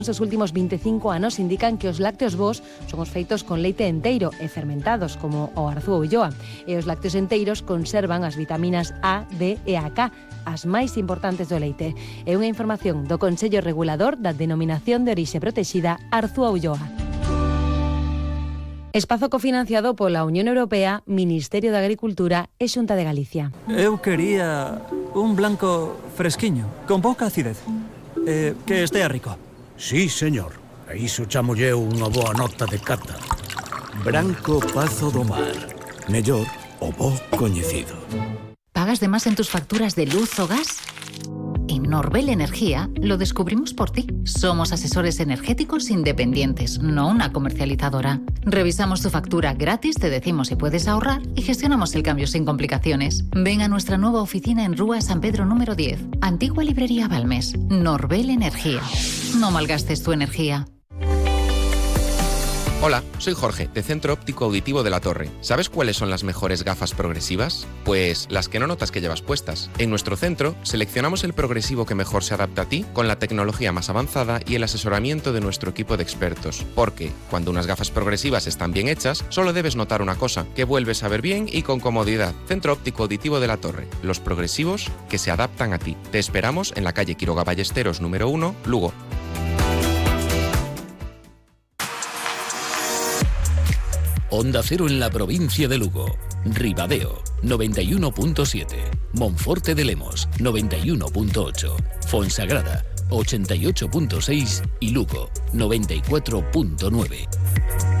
Os últimos 25 anos indican que os lácteos bos son os feitos con leite enteiro e fermentados, como o Arzúa Ulloa. E os lácteos enteiros conservan as vitaminas A, D e a K, as máis importantes do leite. É unha información do Consello Regulador da Denominación de Orixe Protexida Arzúa Ulloa. Espazo cofinanciado pola Unión Europea, Ministerio de Agricultura e Xunta de Galicia. Eu quería un blanco fresquiño, con pouca acidez. Que estea rico. Sí, señor. A iso chamolle unha boa nota de cata. Branco Pazo do Mar. Mellor o bo coñecido. ¿Pagas de más en tus facturas de luz o gas? En Norbel Energía lo descubrimos por ti. Somos asesores energéticos independientes, no una comercializadora. Revisamos tu factura gratis, te decimos si puedes ahorrar y gestionamos el cambio sin complicaciones. Ven a nuestra nueva oficina en Rúa San Pedro número 10, Antigua Librería Balmes. Norbel Energía. No malgastes tu energía. Hola, soy Jorge, de Centro Óptico Auditivo de La Torre. ¿Sabes cuáles son las mejores gafas progresivas? Pues las que no notas que llevas puestas. En nuestro centro, seleccionamos el progresivo que mejor se adapta a ti, con la tecnología más avanzada y el asesoramiento de nuestro equipo de expertos. Porque, cuando unas gafas progresivas están bien hechas, solo debes notar una cosa, que vuelves a ver bien y con comodidad. Centro Óptico Auditivo de La Torre. Los progresivos que se adaptan a ti. Te esperamos en la calle Quiroga Ballesteros número 1, Lugo. Onda Cero en la provincia de Lugo. Ribadeo, 91.7. Monforte de Lemos, 91.8. Fonsagrada, 88.6. Y Lugo, 94.9.